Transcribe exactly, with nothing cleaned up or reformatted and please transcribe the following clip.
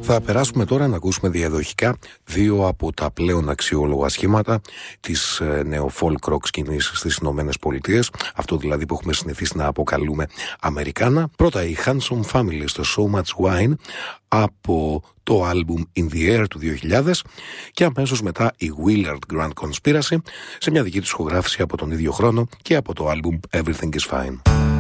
Θα περάσουμε τώρα να ακούσουμε διαδοχικά δύο από τα πλέον αξιόλογα σχήματα της νεο-folk rock σκηνής στις Ηνωμένες Πολιτείες, αυτό δηλαδή που έχουμε συνηθίσει να αποκαλούμε Αμερικάνα. Πρώτα η Handsome Family στο So Much Wine από το άλμπουμ In the Air του δύο χιλιάδες και αμέσως μετά η Willard Grand Conspiracy σε μια δική τους ηχογράφηση από τον ίδιο χρόνο και από το άλμπουμ Everything is Fine.